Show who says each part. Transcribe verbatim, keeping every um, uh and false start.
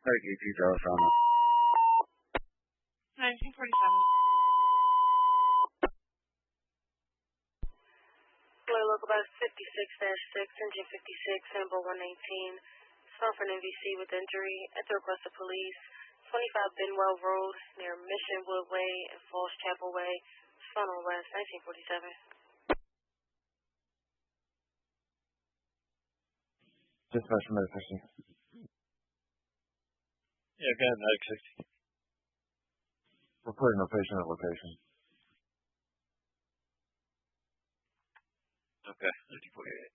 Speaker 1: Thank you, Chief Alessandro.
Speaker 2: nineteen forty-seven.
Speaker 3: Blue Local Bus fifty-six dash six, Engine fifty-six, Sample one eighteen. Found for an N V C with injury at the request of police. twenty-five Benwell Road near Mission Wood Way and Falls Chapel Way. Found on West, nineteen forty-seven.
Speaker 1: Dispatch from Medic sixty.
Speaker 4: Yeah, go ahead, Medic sixty.
Speaker 1: Reporting no patient at location.
Speaker 4: Okay, nineteen forty-eight.